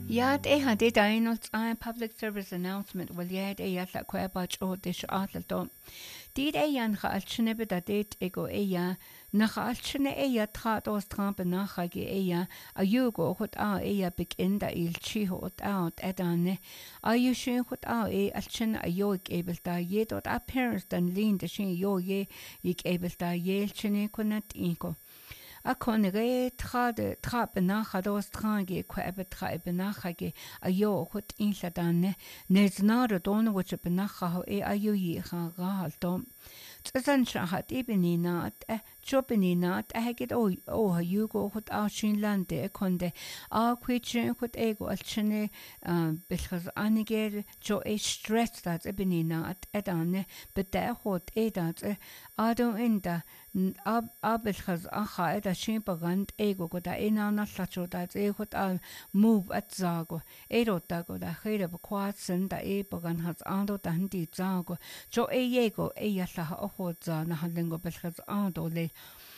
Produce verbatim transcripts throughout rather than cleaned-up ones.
Yad e had it I not a public service announcement well yad e yat la kwebach o dish atlato. Did e yan ha alchinebe da date ego eya nach alchine eya trat os trampe nachage eya a yugo hot a eya big enda il chi hot out edane a you shin hot a e alchin a yoik able da ye dot a parents dan lean de shin yo ye yik able da ye chine kunat inko. A con ré trade trappe nach a dos trange kwebe trabe nachage a yo hut inla danne nes nare don wat je benacha ho e a yo yi gaan rahal dom. Tsan hat ebeni naat e chopeni naat e hegit o o ha yugo hut a shin lande e konde a kwitchen hut ego al chene bilchas aniger jo e stress dat ebeni naat e danne bede hot e dat e ado inda ab abelchas acha e da shin bagand ego go da enana lacho dat e hut al move at zago e rota go da khere bekwatsen da e bagan hat ando da hindi zago jo e ego e yalla hotza na halingo belchas ando le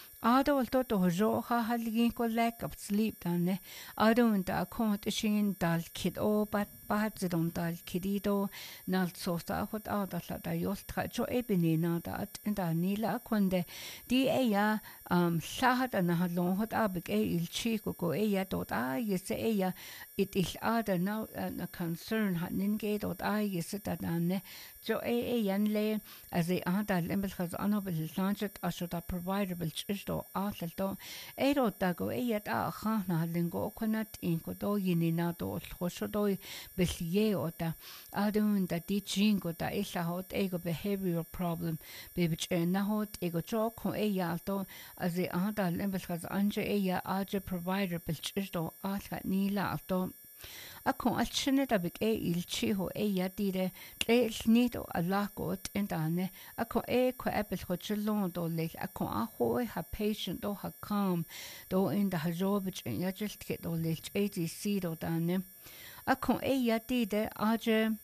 Ado al toto jo ha halgin ko lack of sleep danne ado unta akont shin dal kid o bat bat zidon dal kidido nal sosta hot ada la da yos tra jo ebini na da inda nila konde di e ya um sahat na halon hot abik e il chico go e ya dot a yes e ya it is ada now a concern hat ninge dot a yes da danne jo e e yan le as e ada lembel khaz anobel lanchet ashoda provider do atlal do ero dago eyat a khana lingo konat inko do yinina do khosho do belie ota adun da dijingo da illa hot ego behavioral problem bebich na hot ego jo ko eya do as e ada lembel khaz anje eya aje provider belch do atla nila do Akon alchine da big e il chiho e ya dire le nido alagot endane akon e ko apple ho chelon do le akon a ho ha patient do ha calm do in da hajobich in ya just get do le eighty c do dane akon e ya dire aje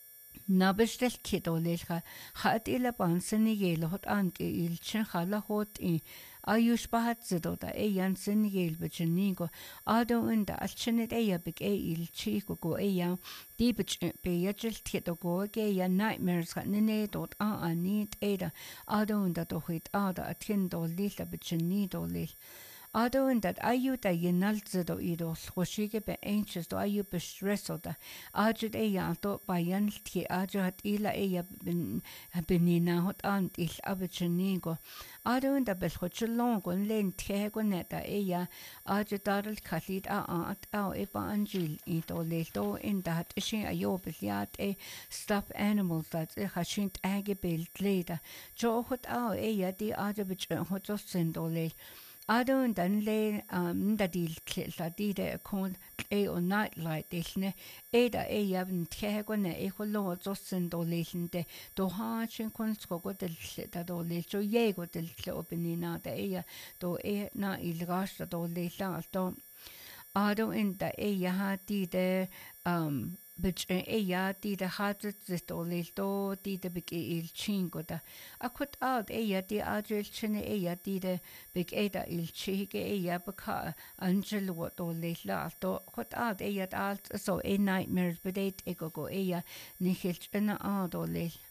Nabestel kido lecha hat ila bansen yele hot anke il chen khala hot in ayush bahat zido da e yansen yel bechnigo ado unda alchenet e ya big e il chico go e ya di bech be yachel kido go ge ya nightmares hat nene dot a anit eda ado unda do hit ada atindo lila bechnido le Ado in dat ayu da yenalze do ido schoshige be anxious do ayu be stressed da ajud e ya do bayan ti aju hat ila e ya bin benina hot an il abechnigo ado in da be schochelon gon len tie go neta e ya aju darl khalid a at au e ba anjil i do le do in dat ishin ayo beliat e stuffed animals that e khashint age belt leda jo hot au e ya di aju bech hot so sendole Adon dan le um da dil la di de kon e o night light dilne e da e yabn tegone e holo zossen do lehinde do ha chen kon sko go del da do le jo ye go del opinina da e do e na il gasta do le la do Ado in da e ya ha di de um Bich e ya di de hat zit o le do di de big il chingo da akut out e ya di adrel chine e ya di de big e da il chige e ya baka angel what o le la do hot out e ya alt so e nightmares bedate e go go e ya ni hil china a do le